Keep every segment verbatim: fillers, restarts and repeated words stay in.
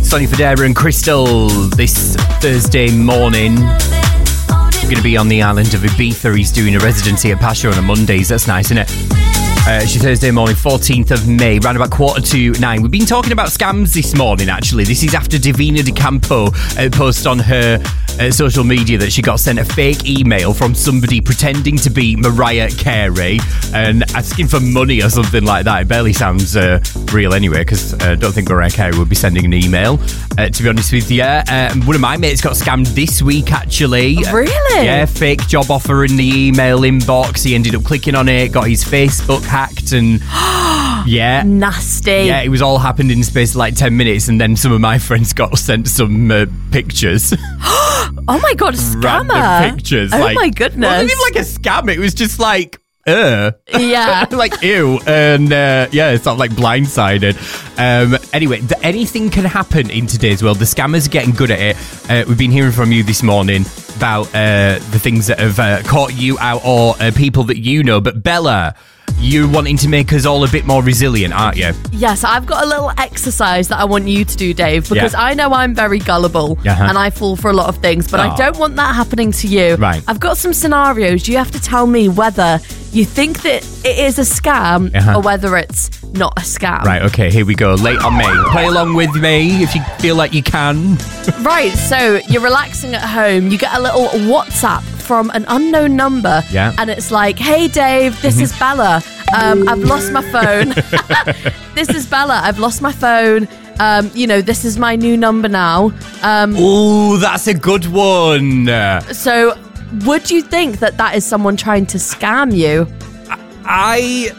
Sonny Fodera and Crystal this Thursday morning. Going to be on the island of Ibiza. He's doing a residency at Pacha on a Mondays. That's nice, isn't it? Uh, it's your Thursday morning, fourteenth of May, round about quarter to nine. We've been talking about scams this morning, actually. This is after Davina De Campo uh, posted on her uh, social media that she got sent a fake email from somebody pretending to be Mariah Carey and asking for money or something like that. It barely sounds uh, real anyway, because I uh, don't think Mariah Carey would be sending an email, uh, to be honest with you. Um, one of my mates got scammed this week, actually. Really? Yeah, fake job offer in the email inbox. He ended up clicking on it, got his Facebook hacked, and yeah, nasty. Yeah, it was all happened in the space of like ten minutes, and then some of my friends got sent some uh, pictures. Oh my god, a scammer! Random pictures. Oh like, my goodness! Well, it wasn't even like a scam. It was just like, uh, yeah, like ew, and uh, yeah, it's sort of like blindsided. Um, anyway, the, anything can happen in today's world. The scammers are getting good at it. Uh, we've been hearing from you this morning about uh, the things that have uh, caught you out, or uh, people that you know. But Bella, you're wanting to make us all a bit more resilient, aren't you? Yes, I've got a little exercise that I want you to do, Dave, because yeah. I know I'm very gullible uh-huh. and I fall for a lot of things, but oh. I don't want that happening to you. Right. I've got some scenarios. You have to tell me whether you think that it is a scam uh-huh. or whether it's not a scam. Right, okay, here we go. Late on me. Play along with me if you feel like you can. Right, so you're relaxing at home. You get a little WhatsApp from an unknown number. Yeah. And it's like, hey, Dave, this is Bella. Um, I've lost my phone. This is Bella. I've lost my phone. Um, you know, this is my new number now. Um, Ooh, that's a good one. So would you think that that is someone trying to scam you? I,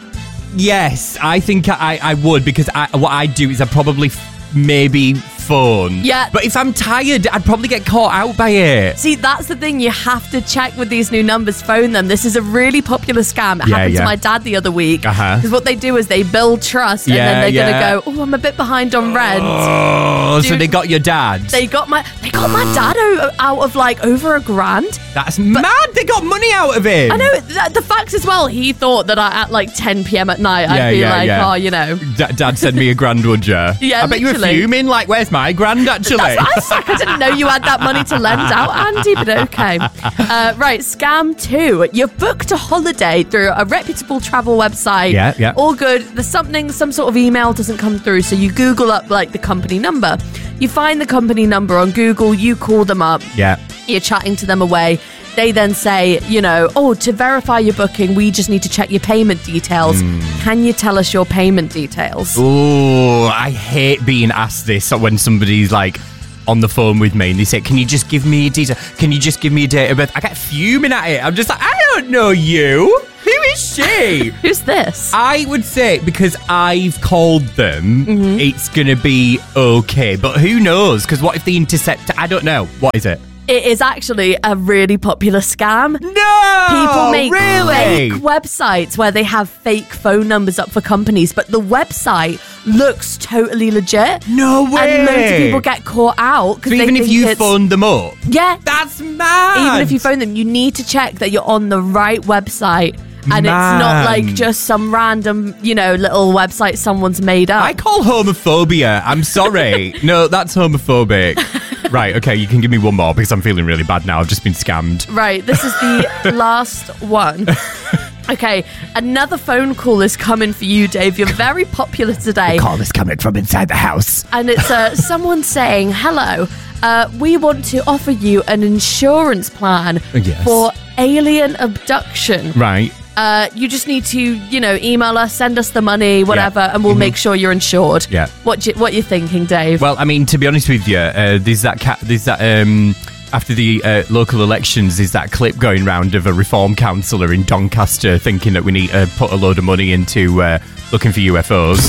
yes, I think I, I would, because I, what I do is I probably f- maybe phone. Yeah. But if I'm tired, I'd probably get caught out by it. See, that's the thing. You have to check with these new numbers, phone them. This is a really popular scam. It yeah, happened yeah. to my dad the other week. Because uh-huh. what they do is they build trust and yeah, then they're yeah. going to go, oh, I'm a bit behind on rent. Oh, Dude, so they got your dad. They got my they got my dad o- out of like over a grand. That's but, mad. They got money out of him. I know. Th- the fact as well, he thought that I, at like ten p.m. at night, yeah, I'd be yeah, like, yeah. oh, you know. D- dad sent me a grand, would you? Yeah, I bet literally. you were fuming, like, where's my grand, actually? That's what I was like. I didn't know you had that money to lend out, Andy, but okay. Uh, right, scam two. You've booked a holiday through a reputable travel website. Yeah, yeah. All good. There's something, some sort of email doesn't come through, so you Google up, like, the company number. You find the company number on Google, you call them up. Yeah. You're chatting to them away. They then say, you know, oh, to verify your booking, we just need to check your payment details. Mm. Can you tell us your payment details? Oh, I hate being asked this when somebody's like on the phone with me and they say, can you just give me a detail? Can you just give me a date of birth? I get fuming at it. I'm just like, I don't know you. Who is she? Who's this? I would say, because I've called them, mm-hmm. it's going to be okay. But who knows? Because what if they intercept? I don't know. What is it? It is actually a really popular scam. No! People make really? fake websites where they have fake phone numbers up for companies, but the website looks totally legit. No way! And loads of people get caught out. So even if you phone them up? Yeah. That's mad! Even if you phone them, you need to check that you're on the right website. And Man. It's not like just some random, you know, little website someone's made up. I call homophobia. I'm sorry. No, that's homophobic. Right, okay, you can give me one more because I'm feeling really bad now. I've just been scammed. Right, this is the last one. Okay, another phone call is coming for you, Dave. You're very popular today. The call is coming from inside the house. And it's uh, someone saying, hello, uh, we want to offer you an insurance plan yes. for alien abduction. Right. Uh, you just need to, you know, email us, send us the money, whatever, yeah. and we'll mm-hmm. make sure you're insured. Yeah. What you, what you thinking, Dave? Well, I mean, to be honest with you, uh, there's that ca- there's that um, after the uh, local elections, there's that clip going round of a reform councillor in Doncaster thinking that we need to put a load of money into uh, looking for U F Os.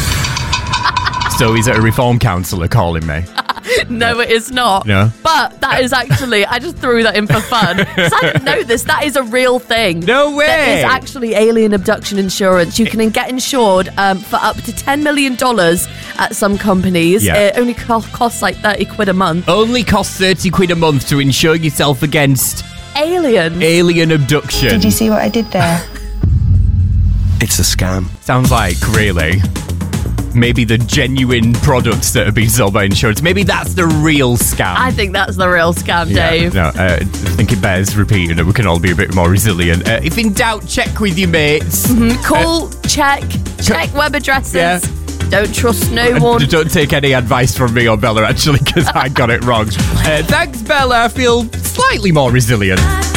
So is it a reform councillor calling me? No, it is not. No. But that is actually, I just threw that in for fun. Because I didn't know this. That is a real thing. No way. There is actually alien abduction insurance. You can get insured um, for up to ten million dollars at some companies. Yeah. It only co- costs like thirty quid a month. Only costs thirty quid a month to insure yourself against aliens. Alien abduction. Did you see what I did there? It's a scam. Sounds like, really. maybe the genuine products that have been sold by insurance, maybe that's the real scam. I think that's the real scam, Yeah, Dave. no, uh, I think it bears repeating that we can all be a bit more resilient. Uh, if in doubt, check with your mates. Mm-hmm. Call, uh, check, check web addresses. Yeah. Don't trust no one. Don't take any advice from me or Bella, actually, because I got it wrong. Uh, thanks, Bella. I feel slightly more resilient.